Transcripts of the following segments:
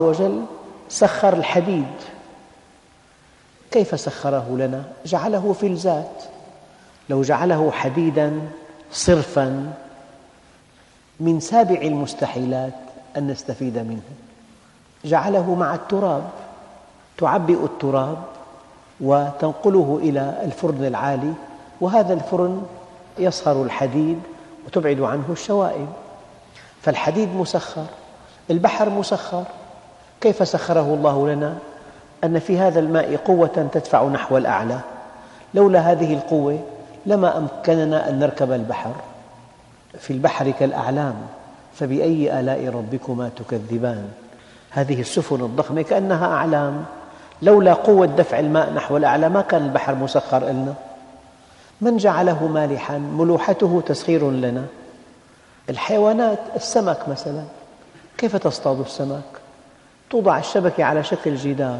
وجل سخر الحديد. كيف سخره لنا؟ جعله فلزات. لو جعله حديدا صرفا من سابع المستحيلات أن نستفيد منه. جعله مع التراب، تعبئ التراب وتنقله إلى الفرن العالي، وهذا الفرن يصهر الحديد وتبعد عنه الشوائب. فالحديد مسخر، البحر مسخر. كيف سخره الله لنا؟ أن في هذا الماء قوة تدفع نحو الأعلى، لولا هذه القوة لما أمكننا أن نركب البحر. في البحر كالأعلام فبأي آلاء ربكما تكذبان. هذه السفن الضخمة كأنها أعلام، لولا قوة دفع الماء نحو الأعلى ما كان البحر مسخر لنا. من جعله مالحا؟ ملوحته تسخير لنا. الحيوانات، السمك مثلا، كيف تصطاد السمك؟ توضع الشبكة على شكل جدار،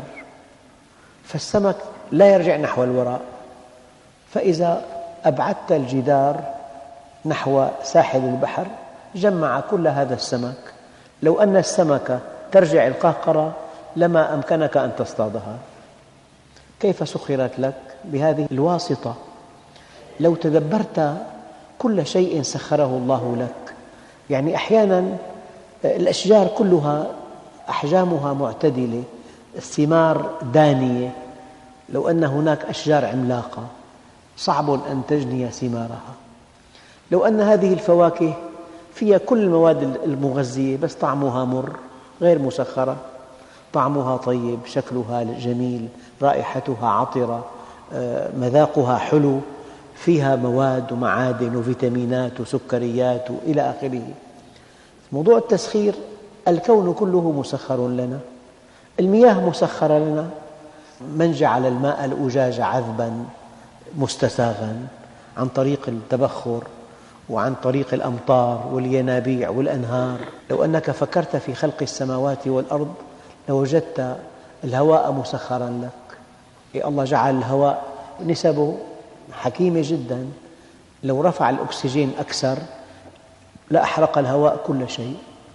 فالسمك لا يرجع نحو الوراء، فإذا أبعدت الجدار نحو ساحل البحر جمع كل هذا السمك. لو أن السمكة ترجع القهقرة لما أمكنك أن تصطادها. كيف سخرت لك؟ بهذه الواسطة. لو تدبرت كل شيء سخره الله لك، يعني أحيانا الأشجار كلها أحجامها معتدلة، الثمار دانية، لو أن هناك أشجار عملاقة صعب أن تجني ثمارها. لو أن هذه الفواكه فيها كل المواد المغذية بس طعمها مر غير مسخرة، طعمها طيب، شكلها جميل، رائحتها عطرة، مذاقها حلو، فيها مواد ومعادن وفيتامينات وسكريات إلى آخره. موضوع التسخير، الكون كله مسخر لنا. المياه مسخرة لنا. من جعل الماء الأجاج عذبا مستساغا عن طريق التبخر وعن طريق الأمطار والينابيع والأنهار. لو أنك فكرت في خلق السماوات والأرض لوجدت الهواء مسخرا لك. الله جعل الهواء نسبه حكيمة جدا، لو رفع الأكسجين أكثر لأحرق الهواء كل شيء.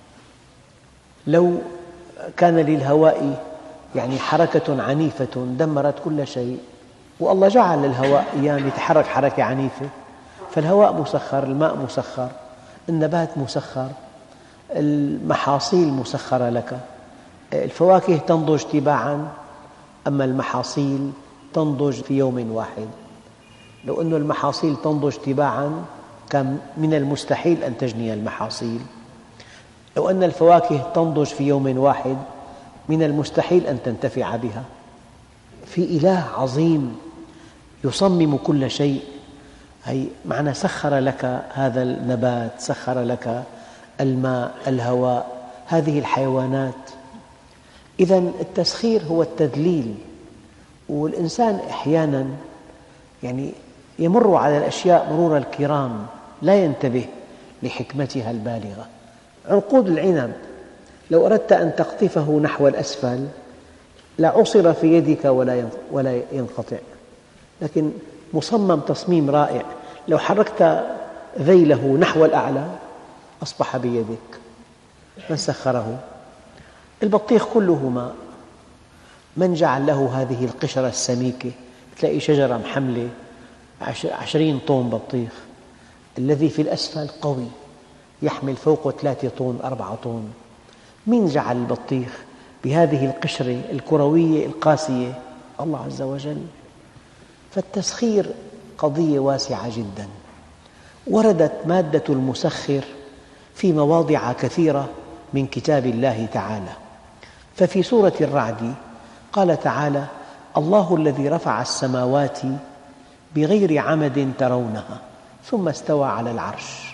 لو كان للهواء حركة عنيفة دمرت كل شيء، والله جعل الهواء يتحرك حركة عنيفة. فالهواء مسخر، الماء مسخر، النبات مسخر، المحاصيل مسخرة لك. الفواكه تنضج تباعا، أما المحاصيل تنضج في يوم واحد. لو أن المحاصيل تنضج تباعا كان من المستحيل أن تجني المحاصيل. لو أن الفواكه تنضج في يوم واحد من المستحيل أن تنتفع بها. في إله عظيم يصمم كل شيء. أي معنى سخر لك هذا النبات، سخر لك الماء، الهواء، هذه الحيوانات. إذن التسخير هو التذليل. والإنسان أحيانا يمر على الأشياء مرور الكرام، لا ينتبه لحكمتها البالغة. عنقود العنب لو أردت أن تقطفه نحو الأسفل لعصر في يدك ولا ينقطع، لكن مصمم تصميم رائع. لو حركت ذيله نحو الأعلى أصبح بيدك. من سخره؟ البطيخ كله ماء. من جعل له هذه القشرة السميكة؟ تلاقي شجرة محملة 20 طن بطيخ، الذي في الأسفل قوي يحمل فوقه 3 طن 4 طن. من جعل البطيخ بهذه القشرة الكروية القاسية؟ الله عز وجل. فالتسخير قضية واسعة جدا. وردت مادة المسخر في مواضع كثيرة من كتاب الله تعالى. ففي سورة الرعد قال تعالى: الله الذي رفع السماوات بغير عمد ترونها ثم استوى على العرش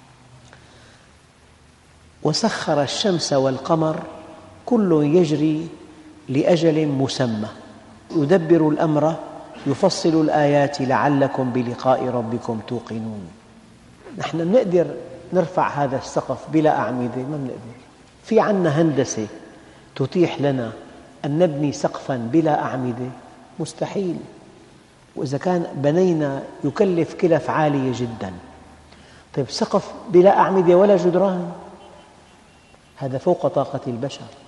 وسخر الشمس والقمر كل يجري لأجل مسمى يدبر الأمر يفصل الآيات لعلكم بلقاء ربكم توقنون. نحن نقدر نرفع هذا السقف بلا أعمدة؟ ما نقدر. في عنا هندسة تتيح لنا أن نبني سقفاً بلا أعمدة؟ مستحيل. وإذا كان بنينا يكلف كلف عالية جداً. طيب سقف بلا أعمدة ولا جدران؟ هذا فوق طاقة البشر.